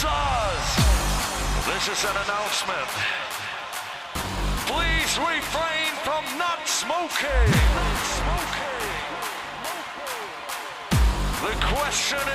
Buzz! This is an announcement. Please refrain from not smoking. The question